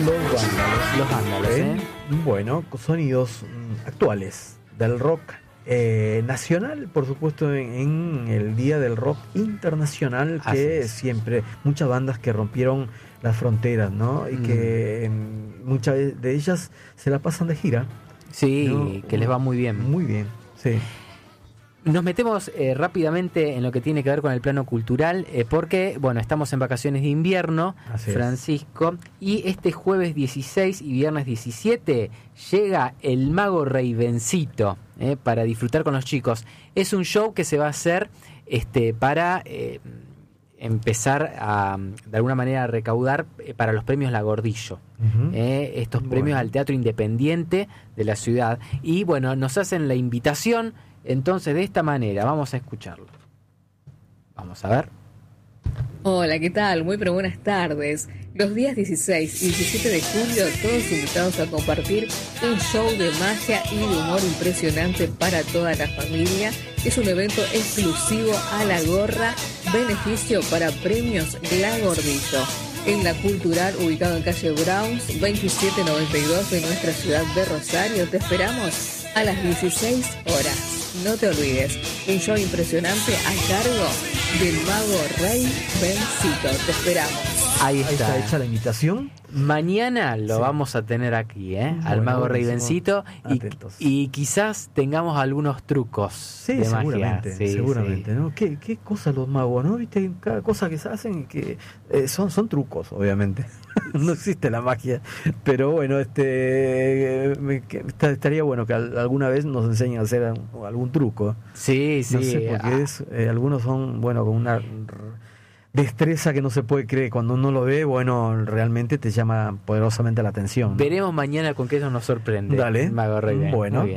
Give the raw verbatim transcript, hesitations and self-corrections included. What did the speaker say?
Los Vándalos. Los Vándalos, ¿eh? Bueno, sonidos mm, actuales del rock eh, nacional, por supuesto, en, en el Día del Rock Internacional, que siempre, muchas bandas que rompieron las fronteras, ¿no? Y mm. que en, muchas de ellas se la pasan de gira. Sí, ¿no? Que les va muy bien. Muy bien, sí. Nos metemos eh, rápidamente en lo que tiene que ver con el plano cultural, eh, porque, bueno, estamos en vacaciones de invierno, Así Francisco, es. Y este jueves dieciséis y viernes diecisiete llega el Mago Ravencito eh, para disfrutar con los chicos. Es un show que se va a hacer este, para eh, empezar a, de alguna manera, a recaudar eh, para los premios La Gordillo. Uh-huh. eh, estos bueno. premios al teatro independiente de la ciudad. Y, bueno, nos hacen la invitación. Entonces, de esta manera, vamos a escucharlo. Vamos a ver. Hola, ¿qué tal? Muy pero buenas tardes. Los días dieciséis y diecisiete de julio, todos invitados a compartir un show de magia y de humor impresionante para toda la familia. Es un evento exclusivo a La Gorra, beneficio para premios La Gordillo. En la Cultural, ubicado en calle Browns, veintisiete noventa y dos de nuestra ciudad de Rosario. Te esperamos a las dieciséis horas. No te olvides, un show impresionante a cargo del Mago Ravencito. Te esperamos. Ahí está, Ahí está hecha la invitación. Mañana lo sí. vamos a tener aquí, ¿eh? Bueno, al Mago Ravencito. Y, y quizás tengamos algunos trucos sí, de seguramente, magia. Sí, seguramente, sí. ¿no? ¿Qué, qué cosas los magos, ¿no? ¿Viste? Cada cosa que se hacen que eh, son, son trucos, obviamente. No existe la magia. Pero bueno, este me, que, estaría bueno que alguna vez nos enseñen a hacer algún, algún truco. Sí, sí. No sé, porque ah. es, eh, algunos son, bueno, con una destreza que no se puede creer. Cuando uno lo ve, bueno, realmente te llama poderosamente la atención, ¿no? Veremos mañana con qué eso nos sorprende. Dale. Mago Raven. Bueno.